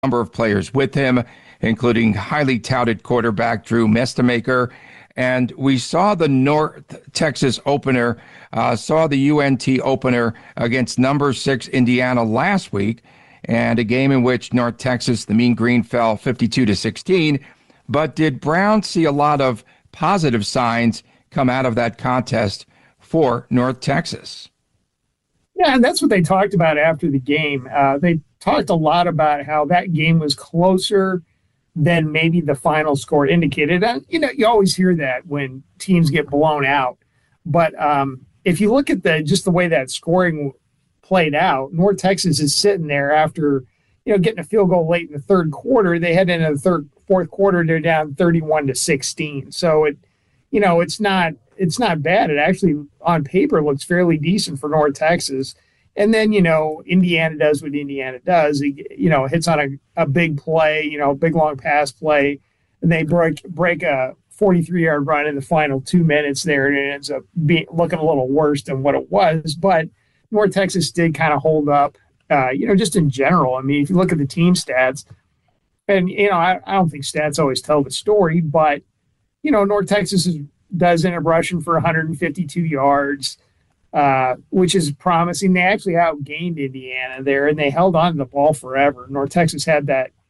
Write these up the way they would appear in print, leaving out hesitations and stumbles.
number of players with him, including highly touted quarterback Drew Mestemaker. And we saw the North Texas opener, saw the UNT opener against number 6 Indiana last week, and a game in which North Texas, the Mean Green, fell 52-16. But did Brown see a lot of positive signs come out of that contest for North Texas? Yeah, and that's what they talked about after the game. They talked a lot about how that game was closer than maybe the final score indicated. And, you always hear that when teams get blown out. But if you look at just the way that scoring played out, North Texas is sitting there after, getting a field goal late in the third quarter. They head into the fourth quarter, they're down 31-16. So it's not bad. It actually, on paper, looks fairly decent for North Texas. And then, Indiana does what Indiana does. It, hits on a big play, big long pass play, and they break a 43-yard run in the final 2 minutes there, and it ends up looking a little worse than what it was. But North Texas did kind of hold up, just in general. I mean, if you look at the team stats, and, I don't think stats always tell the story, but, North Texas does end up rushing for 152 yards, which is promising. They actually outgained Indiana there, and they held on to the ball forever. North Texas held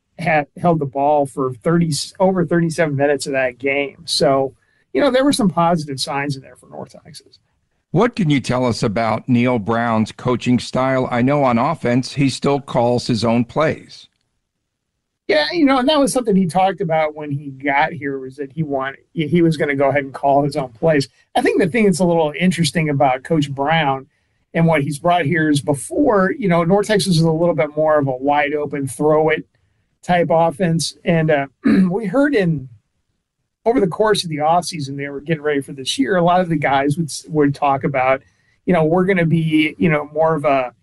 the ball for over 37 minutes of that game. So, there were some positive signs in there for North Texas. What can you tell us about Neal Brown's coaching style? I know on offense, he still calls his own plays. Yeah, and that was something he talked about when he got here, was that he was going to go ahead and call his own plays. I think the thing that's a little interesting about Coach Brown and what he's brought here is before, North Texas is a little bit more of a wide open, throw it type offense. And we heard over the course of the offseason, they were getting ready for this year, a lot of the guys would talk about, we're going to be, more of a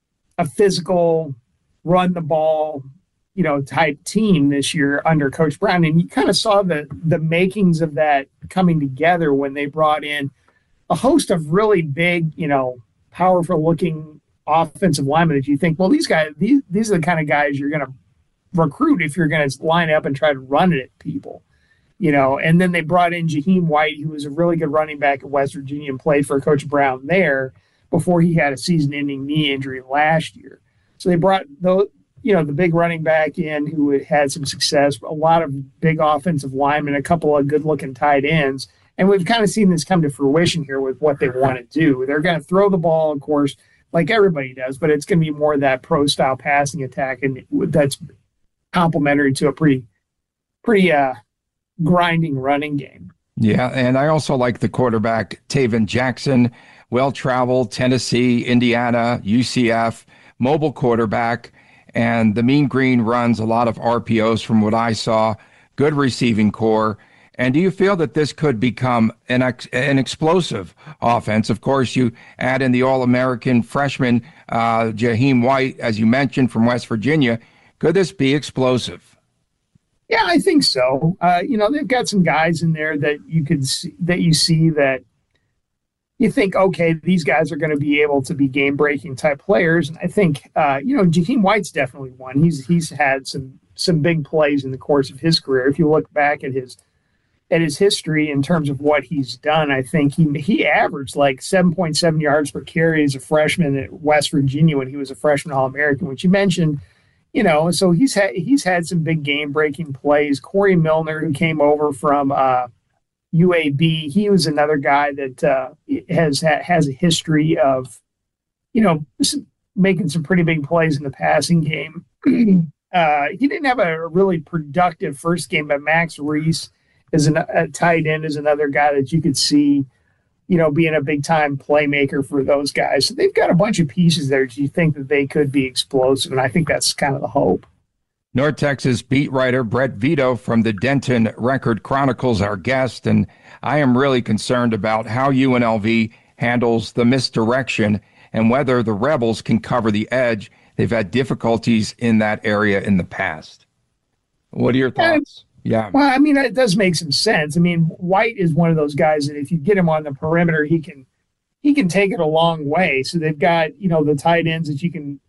physical, run the ball, type team this year under Coach Brown. And you kind of saw the makings of that coming together when they brought in a host of really big, powerful looking offensive linemen that you think, well, these guys, these are the kind of guys you're going to recruit if you're going to line up and try to run it at people, and then they brought in Jaheim White, who was a really good running back at West Virginia and played for Coach Brown there before he had a season-ending knee injury last year. So they brought the big running back in who had some success, a lot of big offensive linemen, a couple of good-looking tight ends. And we've kind of seen this come to fruition here with what they want to do. They're going to throw the ball, of course, like everybody does, but it's going to be more of that pro-style passing attack, and that's complementary to a pretty grinding running game. Yeah, and I also like the quarterback, Taven Jackson, well-traveled, Tennessee, Indiana, UCF, mobile quarterback. And the Mean Green runs a lot of RPOs from what I saw, good receiving core. And do you feel that this could become an explosive offense? Of course, you add in the All-American freshman, Jaheim White, as you mentioned, from West Virginia. Could this be explosive? Yeah, I think so. They've got some guys in there that you see that you think, okay, these guys are going to be able to be game-breaking type players. And I think, Jaheim White's definitely one. He's had some big plays in the course of his career. If you look back at his history in terms of what he's done, I think he averaged like 7.7 yards per carry as a freshman at West Virginia when he was a freshman All-American, which you mentioned. So he's had some big game-breaking plays. Corey Milner, who came over from UAB, he was another guy that has a history of, making some pretty big plays in the passing game. He didn't have a really productive first game, but Max Reese is a tight end, is another guy that you could see, being a big-time playmaker for those guys. So they've got a bunch of pieces there that you think that they could be explosive, and I think that's kind of the hope. North Texas beat writer Brett Vito from the Denton Record Chronicles, our guest, and I am really concerned about how UNLV handles the misdirection and whether the Rebels can cover the edge. They've had difficulties in that area in the past. What are your thoughts? Yeah. Well, I mean, it does make some sense. I mean, White is one of those guys that if you get him on the perimeter, he can take it a long way. So they've got, the tight ends that you can,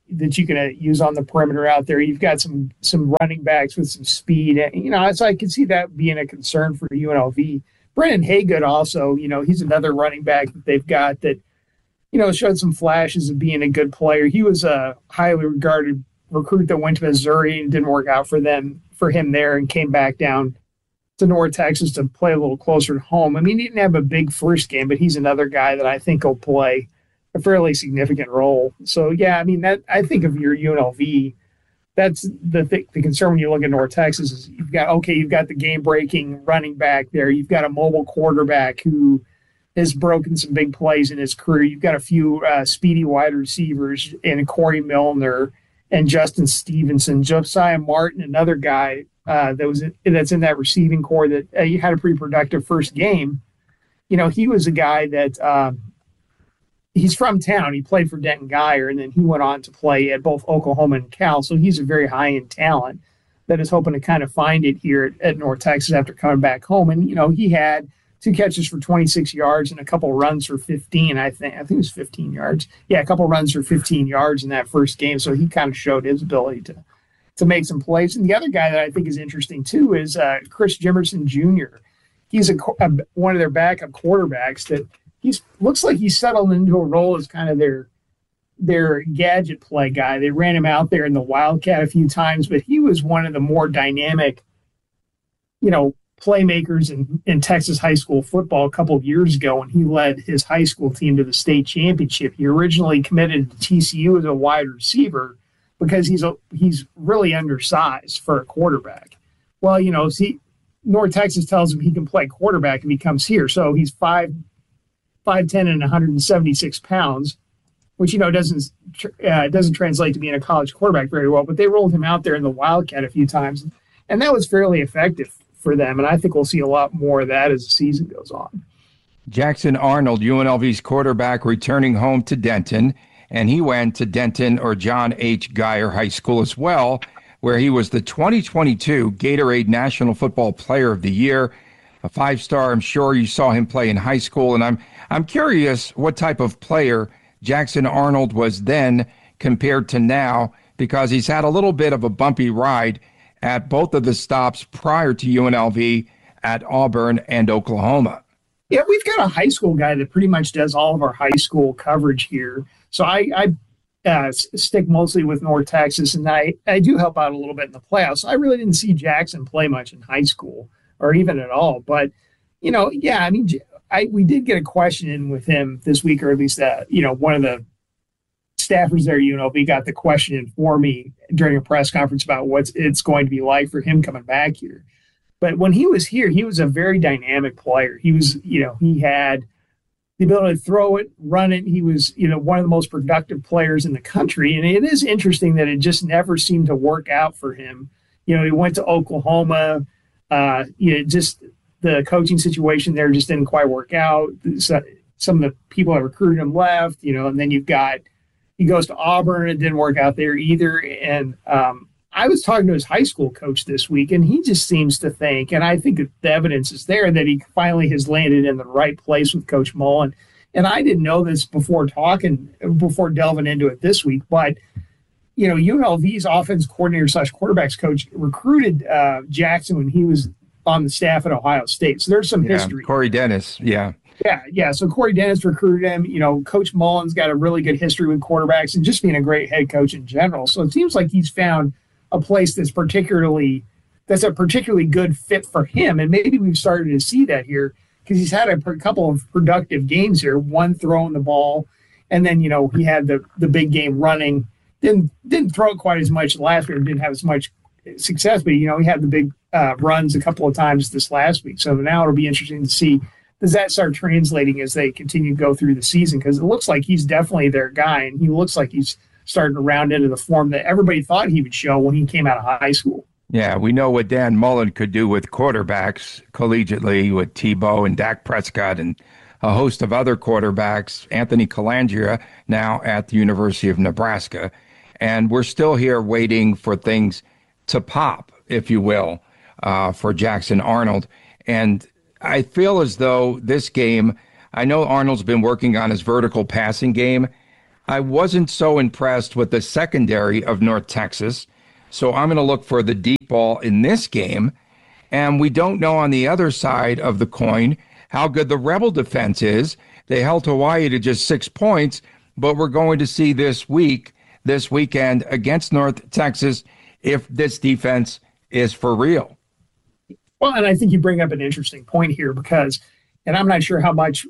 that you can use on the perimeter out there. You've got some running backs with some speed. So I can see that being a concern for UNLV. Brennan Haygood also, he's another running back that they've got that, showed some flashes of being a good player. He was a highly regarded recruit that went to Missouri and didn't work out for him there and came back down to North Texas to play a little closer to home. I mean, he didn't have a big first game, but he's another guy that I think will play a fairly significant role. So, yeah, I mean, that I think of your UNLV, that's the concern when you look at North Texas is you've got the game-breaking running back there. You've got a mobile quarterback who has broken some big plays in his career. You've got a few speedy wide receivers in Corey Milner and Justin Stevenson. Josiah Martin, another guy that's in that receiving core that had a pretty productive first game. He was a guy that he's from town. He played for Denton Guyer, and then he went on to play at both Oklahoma and Cal. So he's a very high-end talent that is hoping to kind of find it here at North Texas after coming back home. And, he had 2 catches for 26 yards and a couple runs for 15, I think it was 15 yards. Yeah, a couple runs for 15 yards in that first game. So he kind of showed his ability to make some plays. And the other guy that I think is interesting, too, is Chris Jimerson Jr. He's one of their backup quarterbacks that looks like he's settled into a role as kind of their gadget play guy. They ran him out there in the Wildcat a few times, but he was one of the more dynamic, playmakers in Texas high school football a couple of years ago when he led his high school team to the state championship. He originally committed to TCU as a wide receiver because he's really undersized for a quarterback. Well, North Texas tells him he can play quarterback if he comes here. So he's 5'10" and 176 pounds, which, doesn't translate to being a college quarterback very well. But they rolled him out there in the Wildcat a few times, and that was fairly effective for them. And I think we'll see a lot more of that as the season goes on. Jackson Arnold, UNLV's quarterback, returning home to Denton, and he went to Denton or John H. Guyer High School as well, where he was the 2022 Gatorade National Football Player of the Year, a 5-star. I'm sure you saw him play in high school, and I'm curious what type of player Jackson Arnold was then compared to now, because he's had a little bit of a bumpy ride at both of the stops prior to UNLV at Auburn and Oklahoma. Yeah, we've got a high school guy that pretty much does all of our high school coverage here. So I stick mostly with North Texas, and I do help out a little bit in the playoffs. I really didn't see Jackson play much in high school or even at all. But, yeah, I mean, we did get a question in with him this week, or at least, one of the staffers there at UNLV got the question in for me during a press conference about what it's going to be like for him coming back here. But when he was here, he was a very dynamic player. He was, he had the ability to throw it, run it. He was, one of the most productive players in the country. And it is interesting that it just never seemed to work out for him. He went to Oklahoma. Just the coaching situation there just didn't quite work out. Some of the people that recruited him left, and then he goes to Auburn. It didn't work out there either. And I was talking to his high school coach this week, and he just seems to think, and I think that the evidence is there, that he finally has landed in the right place with Coach Mullen. And I didn't know this before delving into it this week, but UNLV's offense coordinator / quarterbacks coach recruited Jackson when he was on the staff at Ohio State. So there's some history. Corey Dennis, yeah. Yeah. So Corey Dennis recruited him. Coach Mullen's got a really good history with quarterbacks and just being a great head coach in general. So it seems like he's found a place that's a particularly good fit for him. And maybe we've started to see that here because he's had a couple of productive games here, one throwing the ball, and then, he had the big game running. Didn't throw it quite as much last week, didn't have as much success, but, he had the big runs a couple of times this last week. So now it'll be interesting to see, does that start translating as they continue to go through the season? Because it looks like he's definitely their guy, and he looks like he's starting to round into the form that everybody thought he would show when he came out of high school. Yeah, we know what Dan Mullen could do with quarterbacks collegiately with Tebow and Dak Prescott and a host of other quarterbacks, Anthony Colandrea now at the University of Nebraska. And we're still here waiting for things to pop, if you will, for Jackson Arnold. And I feel as though this game, I know Arnold's been working on his vertical passing game. I wasn't so impressed with the secondary of North Texas. So I'm going to look for the deep ball in this game. And we don't know on the other side of the coin how good the Rebel defense is. They held Hawaii to just 6 points, but we're going to see this weekend against North Texas, if this defense is for real. Well, and I think you bring up an interesting point here because, and I'm not sure how much,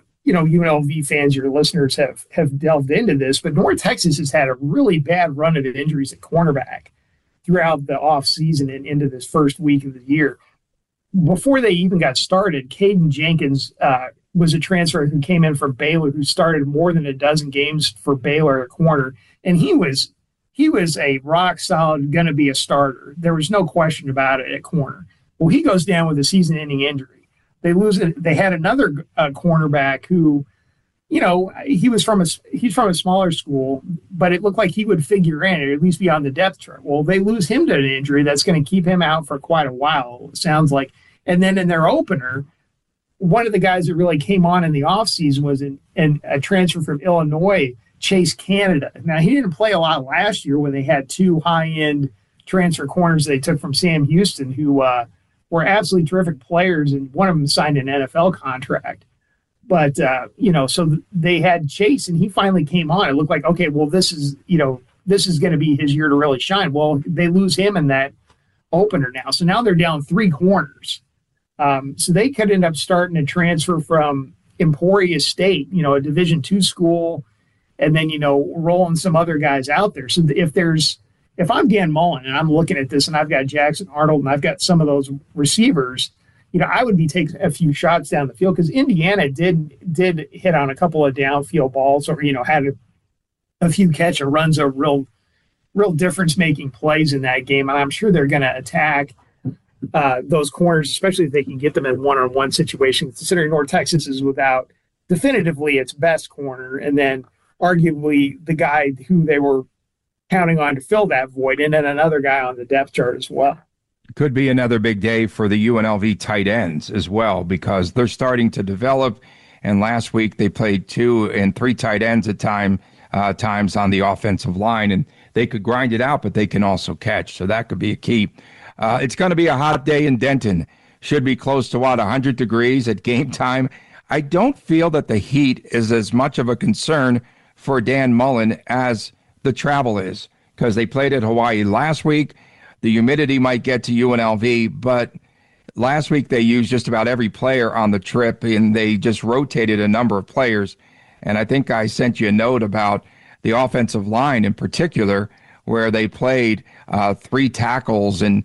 UNLV fans, your listeners have delved into this, but North Texas has had a really bad run of injuries at cornerback throughout the offseason and into this first week of the year. Before they even got started, Caden Jenkins was a transfer who came in from Baylor, who started more than a dozen games for Baylor at corner, and he was a rock solid, going to be a starter. There was no question about it at corner. Well, he goes down with a season-ending injury. They had another cornerback who, he's from a smaller school, but it looked like he would figure in, or at least be on the depth chart. Well, they lose him to an injury that's going to keep him out for quite a while, it sounds like. And then in their opener, one of the guys that really came on in the offseason was a transfer from Illinois, Chase Canada. Now, he didn't play a lot last year when they had two high-end transfer corners they took from Sam Houston, who were absolutely terrific players, and one of them signed an NFL contract. But, so they had Chase, and he finally came on. It looked like, okay, well, this is going to be his year to really shine. Well, they lose him in that opener now. So now they're down three corners. So they could end up starting a transfer from Emporia State, a Division II school, and then, rolling some other guys out there. So if I'm Dan Mullen and I'm looking at this and I've got Jackson Arnold and I've got some of those receivers, I would be taking a few shots down the field, because Indiana did hit on a couple of downfield balls, or, had a few catch or runs of real difference-making plays in that game. And I'm sure they're going to attack those corners, especially if they can get them in one-on-one situations, considering North Texas is without definitively its best corner, and then arguably the guy who they were counting on to fill that void, and then another guy on the depth chart as well. Could be another big day for the UNLV tight ends as well, because they're starting to develop. And last week they played 2 and 3 tight ends at times on the offensive line, and they could grind it out, but they can also catch. So that could be a key. It's going to be a hot day in Denton. Should be close to 100 degrees at game time. I don't feel that the heat is as much of a concern for Dan Mullen as the travel is, because they played at Hawaii last week. The humidity might get to UNLV, but last week they used just about every player on the trip, and they just rotated a number of players. And I think I sent you a note about the offensive line in particular, where they played 3 tackles and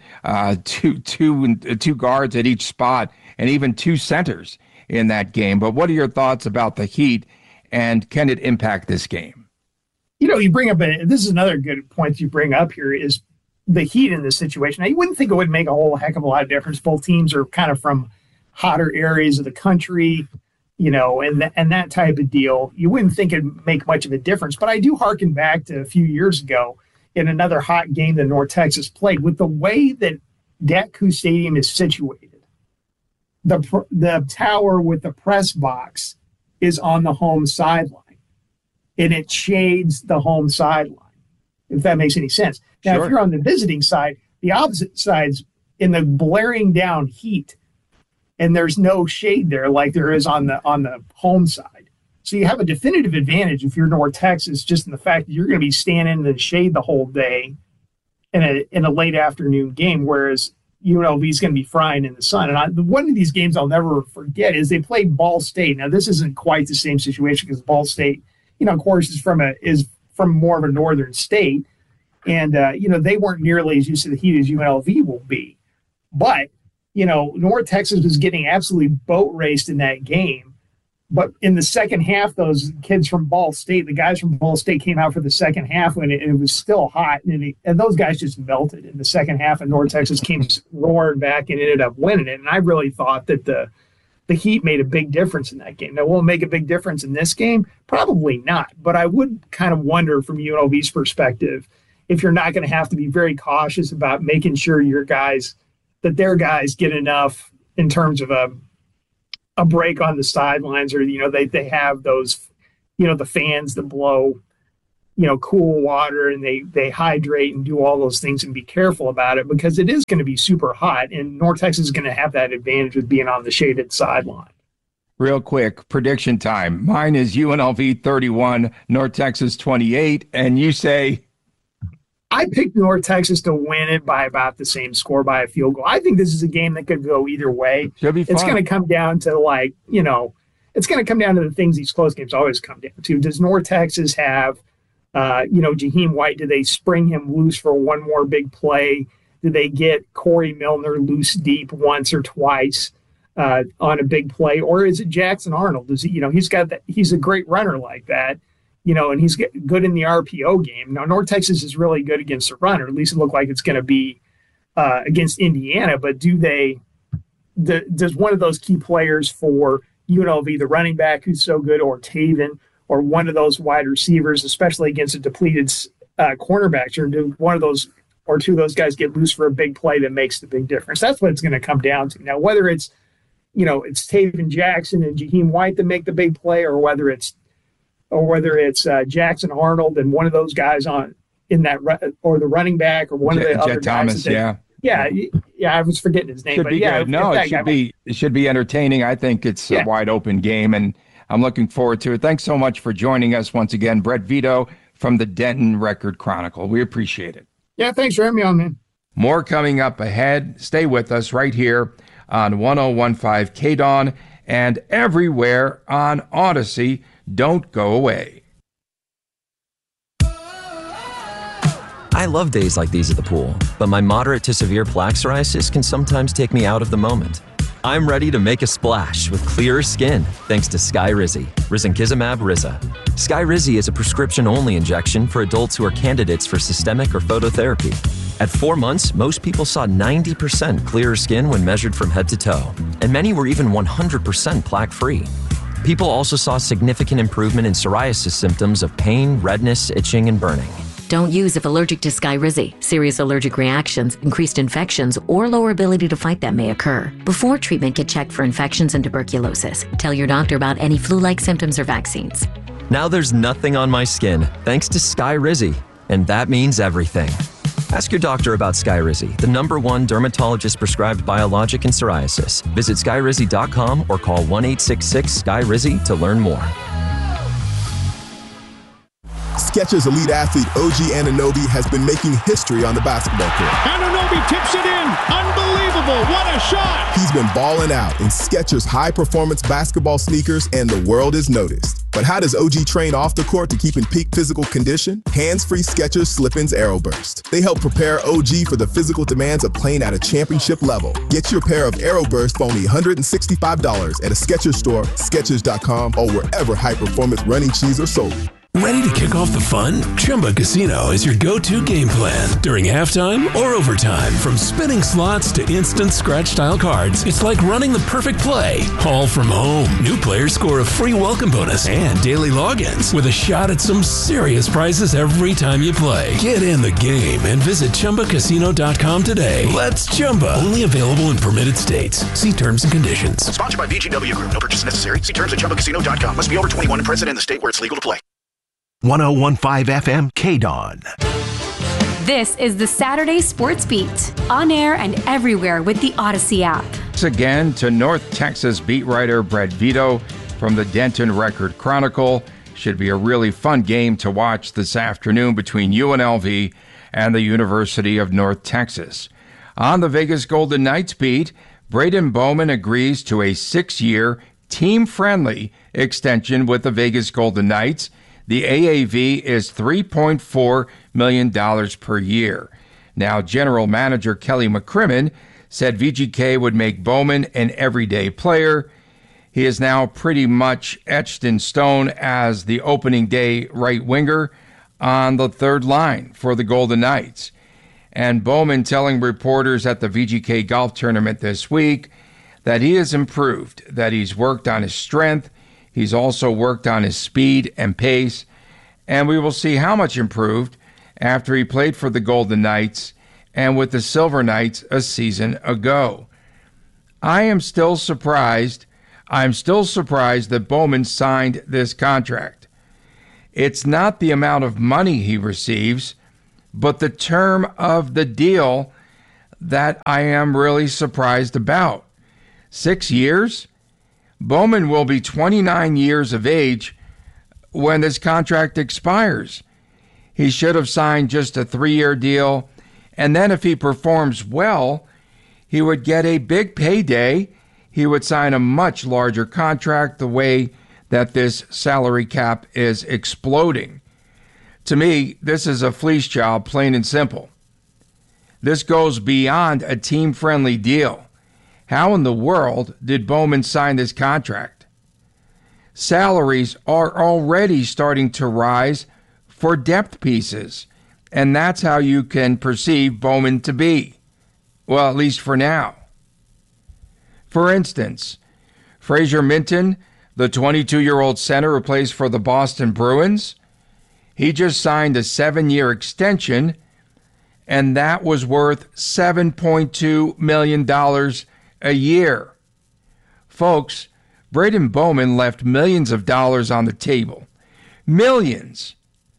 two guards at each spot, and even 2 centers in that game. But what are your thoughts about the heat, and can it impact this game? You bring up, this is another good point you bring up here, is the heat in this situation. Now, you wouldn't think it would make a whole heck of a lot of difference. Both teams are kind of from hotter areas of the country, and that type of deal. You wouldn't think it'd make much of a difference. But I do hearken back to a few years ago in another hot game that North Texas played, with the way that Datku Stadium is situated. The tower with the press box is on the home sideline, and it shades the home sideline, if that makes any sense. Now, If you're on the visiting side, the opposite side's in the blaring down heat, and there's no shade there like there is on the home side. So you have a definitive advantage if you're North Texas, just in the fact that you're going to be standing in the shade the whole day in a late afternoon game, whereas UNLV is going to be frying in the sun. And one of these games I'll never forget is they played Ball State. Now, this isn't quite the same situation, because Ball State, of course, is from more of a northern state. And, they weren't nearly as used to the heat as UNLV will be. But, North Texas was getting absolutely boat raced in that game. But in the second half, those kids from Ball State, the guys from Ball State came out for the second half when it was still hot. And those guys just melted in the second half, and North Texas came roaring back and ended up winning it. And I really thought that the heat made a big difference in that game. Now, will it make a big difference in this game? Probably not. But I would kind of wonder, from UNLV's perspective, if you're not going to have to be very cautious about making sure their guys get enough in terms of a break on the sidelines, or, they have those, the fans that blow cool water, and they hydrate and do all those things and be careful about it, because it is going to be super hot, and North Texas is going to have that advantage with being on the shaded sideline. Real quick, prediction time. Mine is UNLV 31, North Texas 28, and you say? I picked North Texas to win it by about the same score, by a field goal. I think this is a game that could go either way. Should be fun. It's going to come down to it's going to come down to the things these close games always come down to. Does North Texas have Jaheim White? Do they spring him loose for one more big play? Do they get Corey Milner loose deep once or twice on a big play? Or is it Jackson Arnold? Is he, he's a great runner like that, and he's good in the RPO game. Now, North Texas is really good against the runner. At least it looked like it's going to be against Indiana. But does one of those key players for UNLV, the running back who's so good, or Taven, or one of those wide receivers, especially against a depleted cornerback, or do one of those or two of those guys get loose for a big play that makes the big difference? That's what it's going to come down to. Now, whether it's Taven Jackson and Jaheim White that make the big play, or whether it's Jackson Arnold and one of those guys in that, or the running back, or one of the other Thomas, guys. Yeah, I was forgetting his name. Should be good. No, it should be entertaining. I think it's a wide open game, and I'm looking forward to it. Thanks so much for joining us once again, Brett Vito from the Denton Record Chronicle. We appreciate it. Yeah, thanks for having me on, man. More coming up ahead. Stay with us right here on 101.5 KDAWN and everywhere on Odyssey. Don't go away. I love days like these at the pool, but my moderate to severe plaque psoriasis can sometimes take me out of the moment. I'm ready to make a splash with clearer skin thanks to Skyrizi, risankizumab Riza. Skyrizi is a prescription-only injection for adults who are candidates for systemic or phototherapy. At 4 months, most people saw 90% clearer skin when measured from head to toe, and many were even 100% plaque-free. People also saw significant improvement in psoriasis symptoms of pain, redness, itching, and burning. Don't use if allergic to Skyrizi. Serious allergic reactions, increased infections, or lower ability to fight them may occur. Before treatment, get checked for infections and tuberculosis. Tell your doctor about any flu-like symptoms or vaccines. Now there's nothing on my skin thanks to Skyrizi, and that means everything. Ask your doctor about Skyrizi, the #1 dermatologist-prescribed biologic in psoriasis. Visit Skyrizi.com or call 1-866-SKY-RIZI to learn more. Skechers elite athlete OG Anunoby has been making history on the basketball court. Anunoby tips it in. Unbelievable. What a shot. He's been balling out in Skechers high-performance basketball sneakers, and the world has noticed. But how does OG train off the court to keep in peak physical condition? Hands-free Skechers Slip-ins Aeroburst. They help prepare OG for the physical demands of playing at a championship level. Get your pair of Aeroburst for only $165 at a Skechers store, Skechers.com, or wherever high-performance running shoes are sold. Ready to kick off the fun? Chumba Casino is your go-to game plan. During halftime or overtime, from spinning slots to instant scratch-style cards, it's like running the perfect play, all from home. New players score a free welcome bonus and daily logins with a shot at some serious prizes every time you play. Get in the game and visit ChumbaCasino.com today. Let's Chumba. Only available in permitted states. See terms and conditions. Sponsored by VGW Group. No purchase necessary. See terms at ChumbaCasino.com. Must be over 21 and present in the state where it's legal to play. 101.5 FM KDAWN. This is the Saturday Sports Beat, on air and everywhere with the Odyssey app. Thanks again to North Texas beat writer Brett Vito from the Denton Record Chronicle. Should be a really fun game to watch this afternoon between UNLV and the University of North Texas. On the Vegas Golden Knights beat, Braden Bowman agrees to a 6-year, team-friendly extension with the Vegas Golden Knights. The AAV is $3.4 million per year. Now, General Manager Kelly McCrimmon said VGK would make Bowman an everyday player. He is now pretty much etched in stone as the opening day right winger on the third line for the Golden Knights. And Bowman telling reporters at the VGK golf tournament this week that he has improved, that he's worked on his strength. He's also worked on his speed and pace, and we will see how much improved after he played for the Golden Knights and with the Silver Knights a season ago. I'm still surprised that Bowman signed this contract. It's not the amount of money he receives, but the term of the deal that I am really surprised about. 6 years? Bowman will be 29 years of age when this contract expires. He should have signed just a 3-year deal, and then if he performs well, he would get a big payday. He would sign a much larger contract the way that this salary cap is exploding. To me, this is a fleece job, plain and simple. This goes beyond a team-friendly deal. How in the world did Bowman sign this contract? Salaries are already starting to rise for depth pieces, and that's how you can perceive Bowman to be. Well, at least for now. For instance, Fraser Minton, the 22-year-old center who plays for the Boston Bruins, he just signed a 7-year extension, and that was worth $7.2 million a year. Folks, Braden Bowman left millions of dollars on the table. Millions.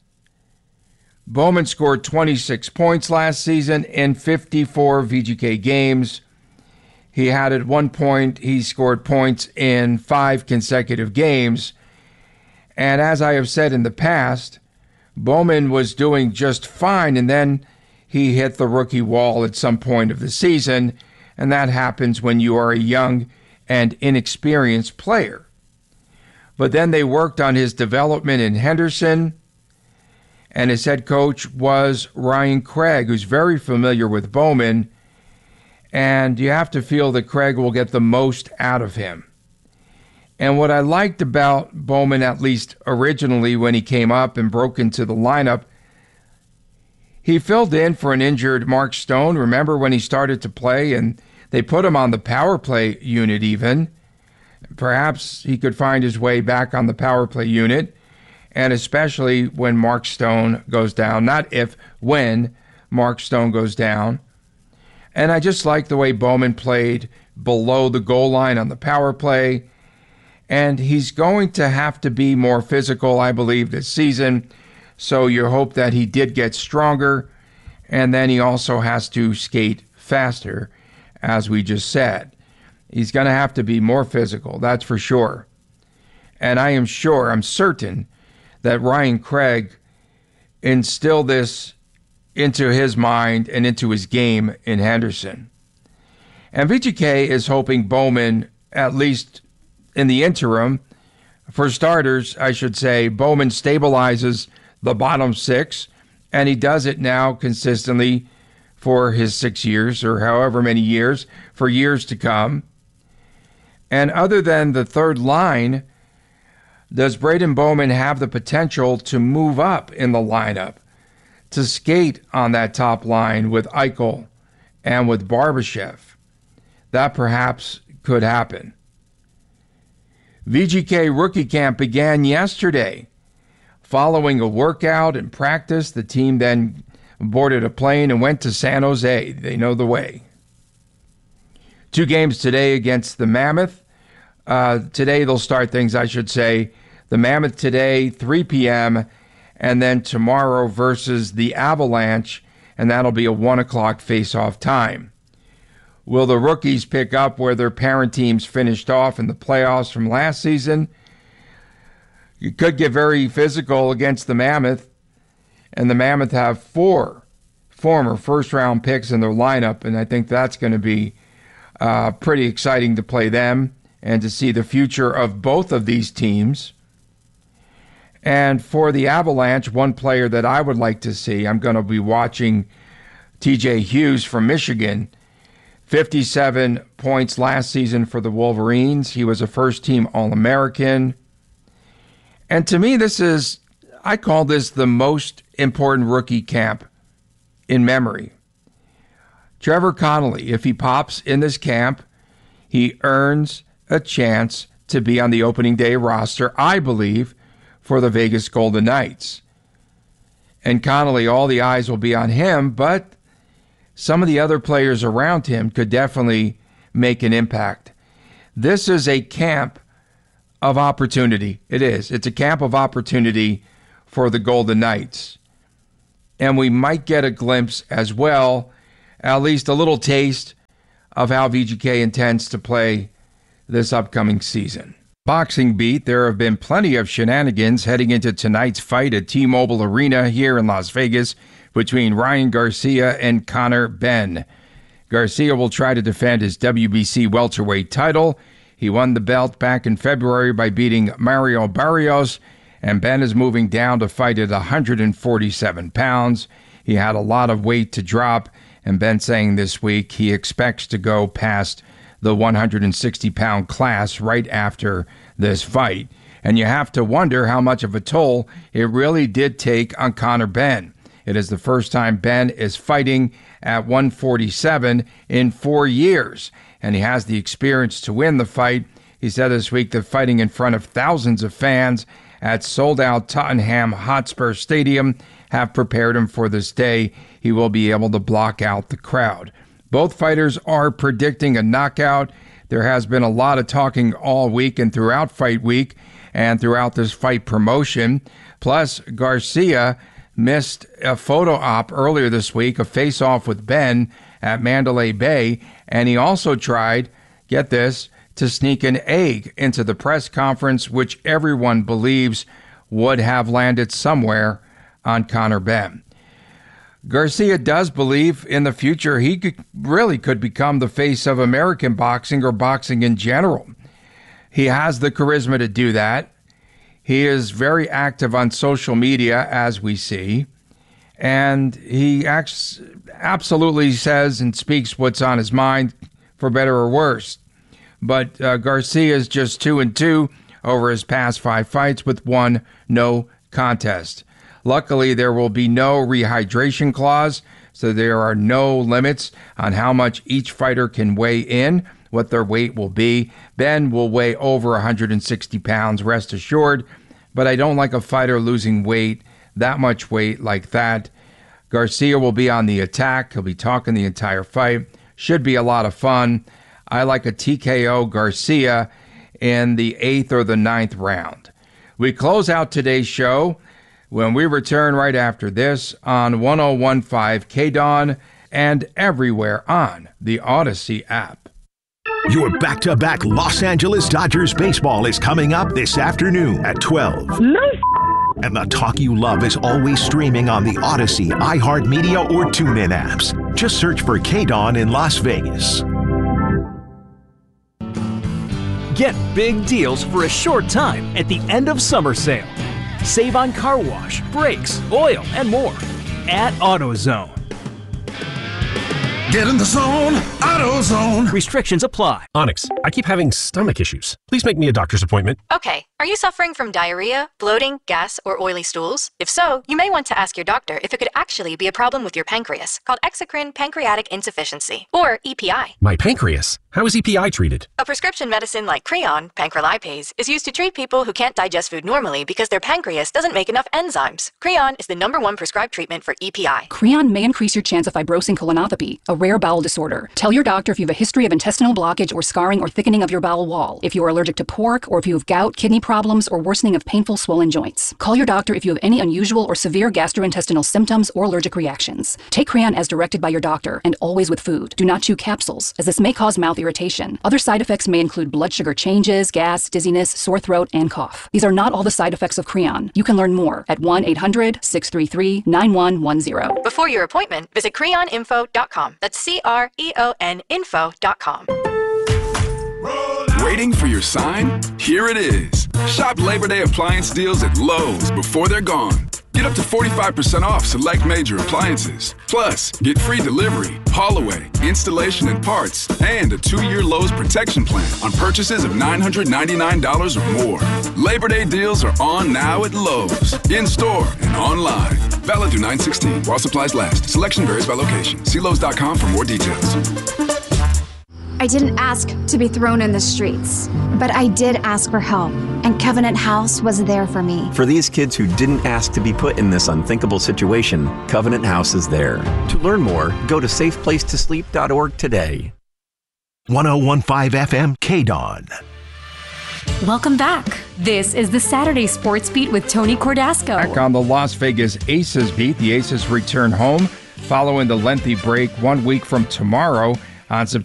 Bowman scored 26 points last season in 54 VGK games. He had at one point, he scored points in 5 consecutive games. And as I have said in the past, Bowman was doing just fine, and then he hit the rookie wall at some point of the season, and that happens when you are a young and inexperienced player. But then they worked on his development in Henderson, and his head coach was Ryan Craig, who's very familiar with Bowman, and you have to feel that Craig will get the most out of him. And what I liked about Bowman, at least originally when he came up and broke into the lineup, he filled in for an injured Mark Stone. Remember when he started to play and they put him on the power play unit even? Perhaps he could find his way back on the power play unit, and especially when Mark Stone goes down. Not if, when Mark Stone goes down. And I just like the way Bowman played below the goal line on the power play. And he's going to have to be more physical, I believe, this season. So you hope that he did get stronger. And then he also has to skate faster, as we just said. He's going to have to be more physical, that's for sure. And I'm certain that Ryan Craig instilled this into his mind and into his game in Henderson. And VGK is hoping Bowman, at least in the interim, for starters, I should say, Bowman stabilizes the bottom 6, and he does it now consistently for his 6 years, or however many years, for years to come. And other than the third line, does Braden Bowman have the potential to move up in the lineup, to skate on that top line with Eichel and with Barbashev? That perhaps could happen. VGK rookie camp began yesterday. Following a workout and practice, the team then boarded a plane and went to San Jose. They know the way. 2 games today against the Mammoth. Today they'll start things, I should say. The Mammoth today, 3 p.m., and then tomorrow versus the Avalanche, and that'll be a 1 o'clock face-off time. Will the rookies pick up where their parent teams finished off in the playoffs from last season? You could get very physical against the Mammoth, and the Mammoth have 4 former first-round picks in their lineup, and I think that's going to be pretty exciting to play them and to see the future of both of these teams. And for the Avalanche, one player that I would like to see, I'm going to be watching TJ Hughes from Michigan. 57 points last season for the Wolverines. He was a first-team All-American. And to me, I call this the most important rookie camp in memory. Trevor Connolly, if he pops in this camp, he earns a chance to be on the opening day roster, I believe, for the Vegas Golden Knights. And Connolly, all the eyes will be on him, but some of the other players around him could definitely make an impact. This is a camp of opportunity. It is. It's a camp of opportunity for the Golden Knights. And we might get a glimpse as well, at least a little taste, of how VGK intends to play this upcoming season. Boxing beat, there have been plenty of shenanigans heading into tonight's fight at T-Mobile Arena here in Las Vegas between Ryan Garcia and Conor Benn. Garcia will try to defend his WBC welterweight title. He won the belt back in February by beating Mario Barrios, and Benn is moving down to fight at 147 pounds. He had a lot of weight to drop, and Benn saying this week he expects to go past the 160-pound class right after this fight. And you have to wonder how much of a toll it really did take on Conor Benn. It is the first time Benn is fighting at 147 in 4 years, and he has the experience to win the fight. He said this week that fighting in front of thousands of fans at sold-out Tottenham Hotspur Stadium have prepared him for this day. He will be able to block out the crowd. Both fighters are predicting a knockout. There has been a lot of talking all week and throughout fight week and throughout this fight promotion. Plus, Garcia missed a photo op earlier this week, a face-off with Benn at Mandalay Bay, and he also tried, get this, to sneak an egg into the press conference, which everyone believes would have landed somewhere on Conor Benn. Garcia does believe in the future he could become the face of American boxing or boxing in general. He has the charisma to do that. He is very active on social media, as we see, and he absolutely says and speaks what's on his mind, for better or worse. But Garcia is just 2-2 over his past 5 fights with 1 no contest. Luckily, there will be no rehydration clause, so there are no limits on how much each fighter can weigh in, what their weight will be. Benn will weigh over 160 pounds, rest assured, but I don't like a fighter losing weight, that much weight like that. Garcia will be on the attack. He'll be talking the entire fight. Should be a lot of fun. I like a TKO Garcia in the 8th or the 9th round. We close out today's show when we return right after this on 101.5 KDAWN and everywhere on the Odyssey app. Your back-to-back Los Angeles Dodgers baseball is coming up this afternoon at 12. And the talk you love is always streaming on the Odyssey, iHeartMedia, or TuneIn apps. Just search for KDAWN in Las Vegas. Get big deals for a short time at the end of summer sale. Save on car wash, brakes, oil, and more at AutoZone. Get in the zone, AutoZone. Restrictions apply. Onyx, I keep having stomach issues. Please make me a doctor's appointment. Okay, are you suffering from diarrhea, bloating, gas, or oily stools? If so, you may want to ask your doctor if it could actually be a problem with your pancreas, called exocrine pancreatic insufficiency, or EPI. My pancreas? How is EPI treated? A prescription medicine like Creon, pancrelipase, is used to treat people who can't digest food normally because their pancreas doesn't make enough enzymes. Creon is the #1 prescribed treatment for EPI. Creon may increase your chance of fibrosing colonopathy, a rare bowel disorder. Tell your doctor if you have a history of intestinal blockage or scarring or thickening of your bowel wall, if you are allergic to pork, or if you have gout, kidney problems, or worsening of painful swollen joints. Call your doctor if you have any unusual or severe gastrointestinal symptoms or allergic reactions. Take Creon as directed by your doctor, and always with food. Do not chew capsules, as this may cause mouth irritation. Other side effects may include blood sugar changes, gas, dizziness, sore throat, and cough. These are not all the side effects of Creon. You can learn more at 1-800-633-9110. Before your appointment, visit creoninfo.com. That's CREON info.com. Waiting for your sign? Here it is. Shop Labor Day appliance deals at Lowe's before they're gone. Get up to 45% off select major appliances. Plus, get free delivery, haul away, installation and parts, and a 2-year Lowe's protection plan on purchases of $999 or more. Labor Day deals are on now at Lowe's, in-store and online. Valid through 9/16 while supplies last. Selection varies by location. See Lowe's.com for more details. I didn't ask to be thrown in the streets, but I did ask for help, and Covenant House was there for me. For these kids who didn't ask to be put in this unthinkable situation, Covenant House is there. To learn more, go to safeplacetosleep.org today. 101.5 FM KDAWN. Welcome back. This is the Saturday Sports Beat with Tony Cordasco. Back on the Las Vegas Aces beat. The Aces return home following the lengthy break 1 week from tomorrow on September